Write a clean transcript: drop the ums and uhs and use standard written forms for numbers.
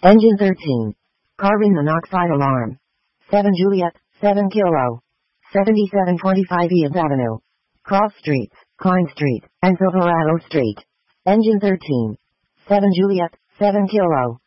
Engine 13. Carbon monoxide alarm. 7 Juliet, 7 Kilo. 7725 Eads Avenue. Cross Streets, Klein Street, and Silverado Street. Engine 13. 7 Juliet, 7 Kilo.